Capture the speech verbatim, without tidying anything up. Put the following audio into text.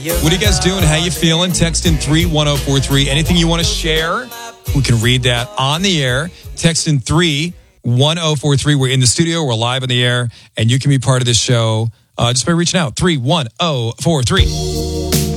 What are you guys doing? How you feeling? Text in three one zero four three. Anything you want to share? We can read that on the air. Text in three one zero four three. We're in the studio. We're live on the air. And you can be part of this show uh, just by reaching out. three one zero four three.